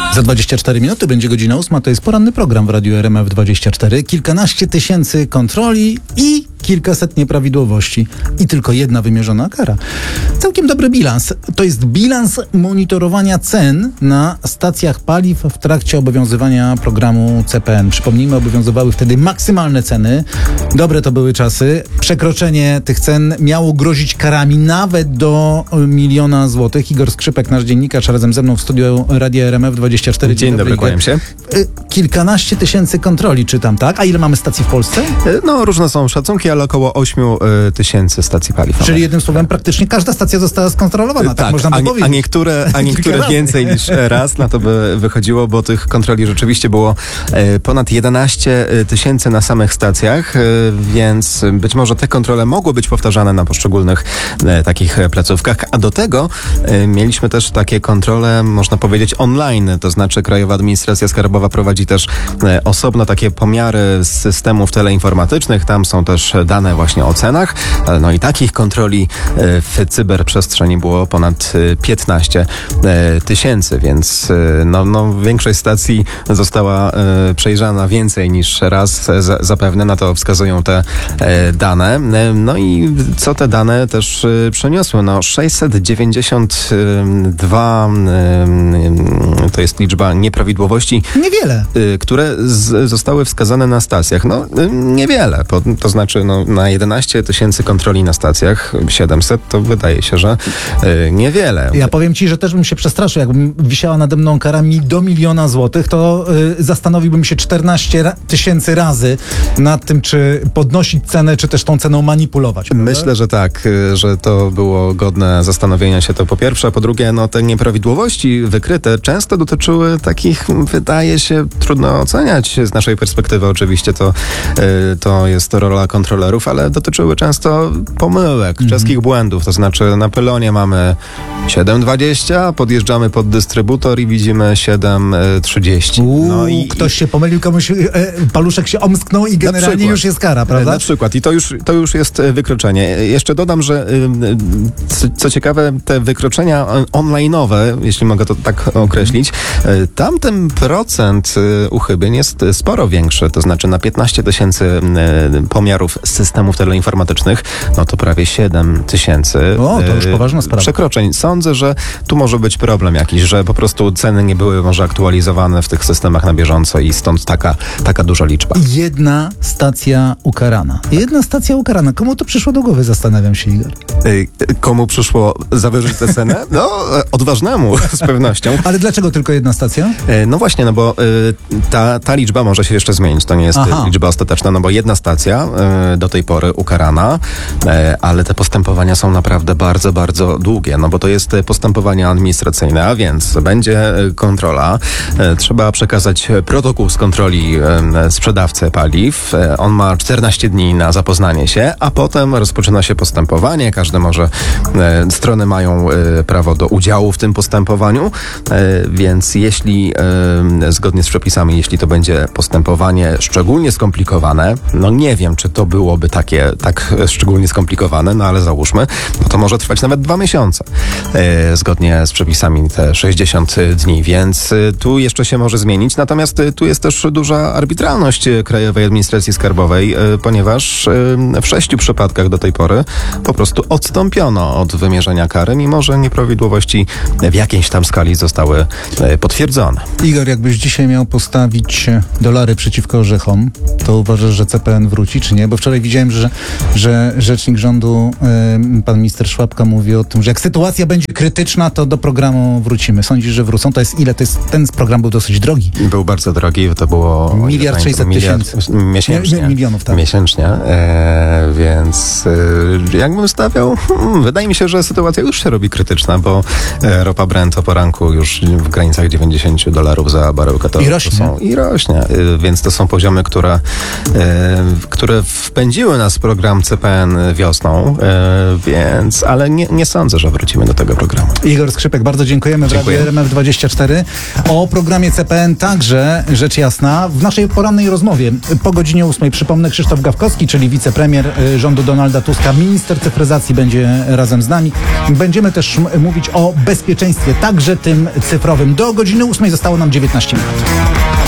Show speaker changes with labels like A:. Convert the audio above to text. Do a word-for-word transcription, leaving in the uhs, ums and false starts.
A: Za dwadzieścia cztery minuty będzie godzina ósma, to jest poranny program w Radiu R M F dwadzieścia cztery. Kilkanaście tysięcy kontroli i kilkaset nieprawidłowości. I tylko jedna wymierzona kara. Całkiem dobry bilans. To jest bilans monitorowania cen na stacjach paliw w trakcie obowiązywania programu C P N. Przypomnijmy, obowiązywały wtedy maksymalne ceny. Dobre to były czasy. Przekroczenie tych cen miało grozić karami nawet do miliona złotych. Igor Skrzypek, nasz dziennikarz, razem ze mną w studiu Radia R M F dwadzieścia cztery.
B: Dzień dobry, kłaniam się.
A: Kilkanaście tysięcy kontroli, czytam, tak? A ile mamy stacji w Polsce?
B: No, różne są szacunki, ale około ośmiu tysięcy stacji paliw.
A: Czyli jednym słowem praktycznie każda stacja została skontrolowana, tak, tak można by
B: a,
A: powiedzieć.
B: A niektóre, a niektóre więcej niż raz na to by wychodziło, bo tych kontroli rzeczywiście było ponad jedenaście tysięcy na samych stacjach, więc być może te kontrole mogły być powtarzane na poszczególnych takich placówkach, a do tego mieliśmy też takie kontrole, można powiedzieć, online, to znaczy Krajowa Administracja Skarbowa prowadzi też osobno takie pomiary z systemów teleinformatycznych, tam są też dane właśnie o cenach, no i takich kontroli w cyberprzestrzeni było ponad piętnaście tysięcy, więc no, no, większość stacji została przejrzana więcej niż raz, zapewne na to wskazują te dane. No i co te dane też przeniosły? No sześćset dziewięćdziesiąt dwa to jest liczba nieprawidłowości.
A: Niewiele.
B: Które z, zostały wskazane na stacjach. No niewiele, to, to znaczy no, na jedenaście tysięcy kontroli na stacjach, siedemset, to wydaje się, że y, niewiele.
A: Ja powiem ci, że też bym się przestraszył, jakbym wisiała nade mną kara mi do miliona złotych, to y, zastanowiłbym się czternaście tysięcy razy nad tym, czy podnosić cenę, czy też tą ceną manipulować. Prawda?
B: Myślę, że tak, y, że to było godne zastanowienia się, to po pierwsze, a po drugie, no te nieprawidłowości wykryte często dotyczyły takich, wydaje się, trudno oceniać z naszej perspektywy, oczywiście to, y, to jest rola kontrolerów, ale dotyczyły często pomyłek, mm. czeskich błędów, to znaczy na pylonie mamy siedem dwadzieścia, podjeżdżamy pod dystrybutor i widzimy siedem trzydzieści.
A: No i ktoś się pomylił, komuś e, paluszek się omsknął i generalnie już jest kara, prawda?
B: Na przykład i to już, to już jest wykroczenie. Jeszcze dodam, że co ciekawe, te wykroczenia online'owe, jeśli mogę to tak określić, tam ten procent uchybień jest sporo większy, to znaczy na piętnaście tysięcy pomiarów z systemów teleinformatycznych, no to prawie siedem tysięcy
A: O, to już poważna sprawa.
B: Przekroczeń. Sądzę, że tu może być problem jakiś, że po prostu ceny nie były może aktualizowane w tych systemach na bieżąco i stąd taka, taka duża liczba.
A: Jedna stacja ukarana. Jedna stacja ukarana. Komu to przyszło do głowy, zastanawiam się, Igor.
B: Komu przyszło zawyżyć tę cenę? No, odważnemu z pewnością.
A: Ale dlaczego tylko jedna stacja?
B: No właśnie, no bo ta, ta liczba może się jeszcze zmienić. To nie jest Aha. liczba ostateczna, no bo jedna stacja do tej pory ukarana, ale te postępowania są naprawdę bardzo, bardzo długie, no bo to jest postępowanie administracyjne, a więc będzie kontrola. Trzeba przekazać protokół z kontroli sprzedawcy paliw. On ma czternaście dni na zapoznanie się, a potem rozpoczyna się postępowanie. Każde może, strony mają prawo do udziału w tym postępowaniu, więc jeśli zgodnie z przepisami, jeśli to będzie postępowanie szczególnie skomplikowane, no nie wiem, czy to byłoby takie, tak szczególnie skomplikowane, no ale załóżmy, no to może trwać nawet dwa miesiące. E, zgodnie z przepisami te sześćdziesiąt dni, więc e, tu jeszcze się może zmienić. Natomiast e, tu jest też duża arbitralność Krajowej Administracji Skarbowej, e, ponieważ e, w sześciu przypadkach do tej pory po prostu odstąpiono od wymierzenia kary, mimo że nieprawidłowości w jakiejś tam skali zostały e, potwierdzone.
A: Igor, jakbyś dzisiaj miał postawić dolary przeciwko orzechom, to uważasz, że C P N wróci, czy nie? Bo wczoraj widziałem, że, że rzecznik rządu, e, pan minister Szłapka mówi o tym, że jak sytuacja będzie krytyczna, to do programu wrócimy. Sądzisz, że wrócą? To jest ile? To jest, ten program był dosyć drogi.
B: Był bardzo drogi, to było...
A: Miliard sześćset tysięcy.
B: Miesięcznie.
A: Milionów, tak.
B: Miesięcznie, e, więc e, jakbym stawiał, hmm, wydaje mi się, że sytuacja już się robi krytyczna, bo e, ropa Brent o poranku już w granicach dziewięćdziesiąt dolarów za baryłkę to,
A: I rośnie.
B: To są, I rośnie, e, więc to są poziomy, które, e, które wpędzają spędziły nas program C P N wiosną, e, więc, ale nie, nie sądzę, że wrócimy do tego programu.
A: Igor Skrzypek, bardzo dziękujemy w
B: Dziękuję.
A: Radiu R M F dwadzieścia cztery. O programie C P N także, rzecz jasna, w naszej porannej rozmowie po godzinie ósmej. Przypomnę, Krzysztof Gawkowski, czyli wicepremier y, rządu Donalda Tuska, minister cyfryzacji, będzie razem z nami. Będziemy też m- mówić o bezpieczeństwie, także tym cyfrowym. Do godziny ósmej zostało nam dziewiętnaście minut.